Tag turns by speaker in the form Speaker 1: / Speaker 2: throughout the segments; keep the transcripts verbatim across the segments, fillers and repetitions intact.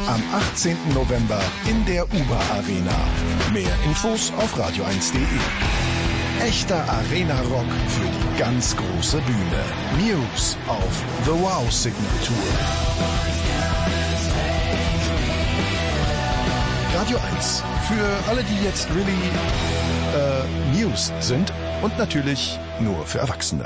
Speaker 1: am achtzehnten November in der Uber Arena. Mehr Infos auf radio eins punkt de. Echter Arena-Rock für die ganz große Bühne. Muse auf The Wow Signal Tour. Radio eins. Für alle, die jetzt really äh, Muse sind und natürlich nur für Erwachsene.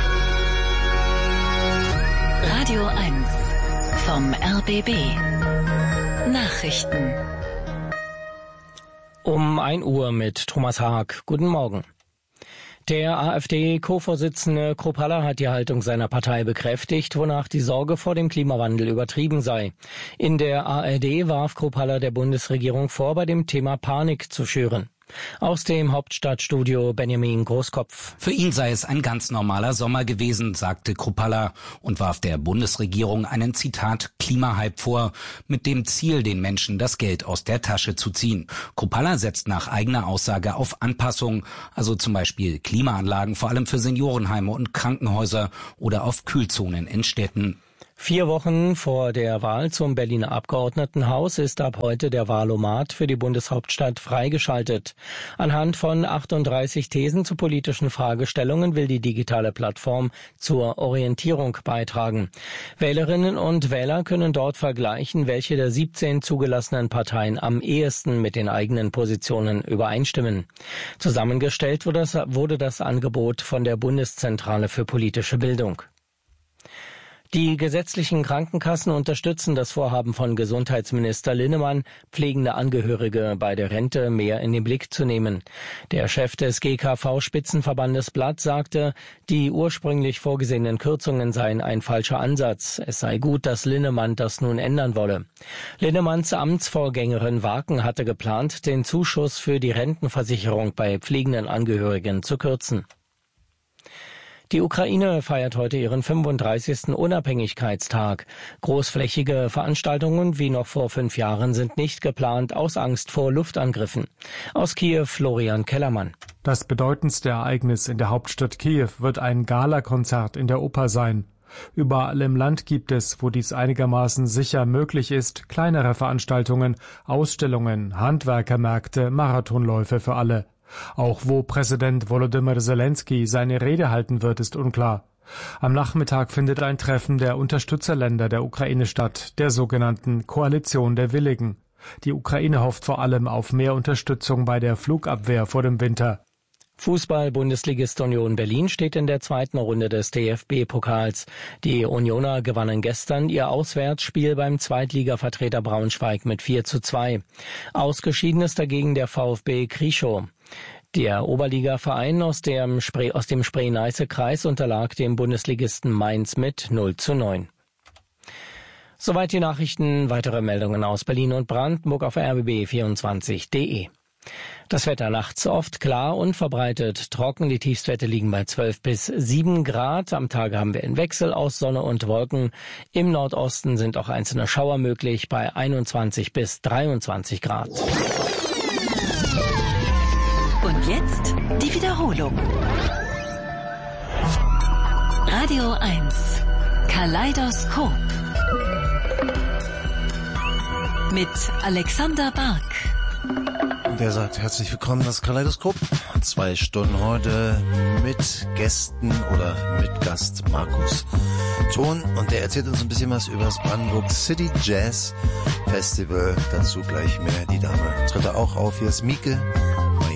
Speaker 2: Radio eins vom R B B. Nachrichten.
Speaker 3: Um ein Uhr mit Thomas Haag. Guten Morgen. Der AfD-Co-Vorsitzende Kruppalla hat die Haltung seiner Partei bekräftigt, wonach die Sorge vor dem Klimawandel übertrieben sei. In der A R D warf Kruppalla der Bundesregierung vor, bei dem Thema Panik zu schüren. Aus dem Hauptstadtstudio Benjamin Großkopf.
Speaker 4: Für ihn sei es ein ganz normaler Sommer gewesen, sagte Kruppalla und warf der Bundesregierung einen, Zitat, Klimahype vor, mit dem Ziel, den Menschen das Geld aus der Tasche zu ziehen. Kruppalla setzt nach eigener Aussage auf Anpassung, also zum Beispiel Klimaanlagen, vor allem für Seniorenheime und Krankenhäuser oder auf Kühlzonen in Städten.
Speaker 3: Vier Wochen vor der Wahl zum Berliner Abgeordnetenhaus ist ab heute der Wahlomat für die Bundeshauptstadt freigeschaltet. Anhand von achtunddreißig Thesen zu politischen Fragestellungen will die digitale Plattform zur Orientierung beitragen. Wählerinnen und Wähler können dort vergleichen, welche der siebzehn zugelassenen Parteien am ehesten mit den eigenen Positionen übereinstimmen. Zusammengestellt wurde das, wurde das Angebot von der Bundeszentrale für politische Bildung. Die gesetzlichen Krankenkassen unterstützen das Vorhaben von Gesundheitsminister Linnemann, pflegende Angehörige bei der Rente mehr in den Blick zu nehmen. Der Chef des G K V-Spitzenverbandes Blatt sagte, die ursprünglich vorgesehenen Kürzungen seien ein falscher Ansatz. Es sei gut, dass Linnemann das nun ändern wolle. Linnemanns Amtsvorgängerin Waken hatte geplant, den Zuschuss für die Rentenversicherung bei pflegenden Angehörigen zu kürzen. Die Ukraine feiert heute ihren fünfunddreißigsten Unabhängigkeitstag. Großflächige Veranstaltungen wie noch vor fünf Jahren sind nicht geplant, aus Angst vor Luftangriffen. Aus Kiew Florian Kellermann.
Speaker 5: Das bedeutendste Ereignis in der Hauptstadt Kiew wird ein Galakonzert in der Oper sein. Überall im Land gibt es, wo dies einigermaßen sicher möglich ist, kleinere Veranstaltungen, Ausstellungen, Handwerkermärkte, Marathonläufe für alle. Auch wo Präsident Volodymyr Zelensky seine Rede halten wird, ist unklar. Am Nachmittag findet ein Treffen der Unterstützerländer der Ukraine statt, der sogenannten Koalition der Willigen. Die Ukraine hofft vor allem auf mehr Unterstützung bei der Flugabwehr vor dem Winter.
Speaker 3: Fußball-Bundesligist Union Berlin steht in der zweiten Runde des D F B-Pokals. Die Unioner gewannen gestern ihr Auswärtsspiel beim Zweitligavertreter Braunschweig mit vier zu zwei. Ausgeschieden ist dagegen der VfB Krieschow. Der Oberligaverein aus dem Spree, aus dem Spree-Neiße-Kreis unterlag dem Bundesligisten Mainz mit null zu neun. Soweit die Nachrichten. Weitere Meldungen aus Berlin und Brandenburg auf r b b vierundzwanzig punkt de. Das Wetter nachts oft klar und verbreitet trocken. Die Tiefstwerte liegen bei zwölf bis sieben Grad. Am Tage haben wir einen Wechsel aus Sonne und Wolken. Im Nordosten sind auch einzelne Schauer möglich bei einundzwanzig bis dreiundzwanzig Grad.
Speaker 2: Und jetzt die Wiederholung. Radio eins Kaleidoskop mit Alexander Bark.
Speaker 6: Der sagt, herzlich willkommen, das Kaleidoskop. Zwei Stunden heute mit Gästen oder mit Gast Markus Thon. Und der erzählt uns ein bisschen was über das Brandenburg City Jazz Festival. Dazu gleich mehr. Die Dame tritt da auch auf. Hier ist Mieke